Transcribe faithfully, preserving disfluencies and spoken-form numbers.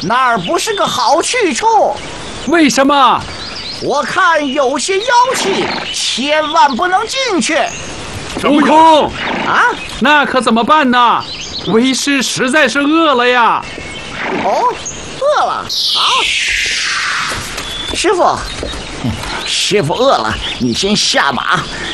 那儿不是个好去处。 为什么？ 我看有些妖气，千万不能进去。 悟空啊， 那可怎么办呢？为师实在是饿了呀。 哦，饿了。好，师傅，师傅饿了，你先下马。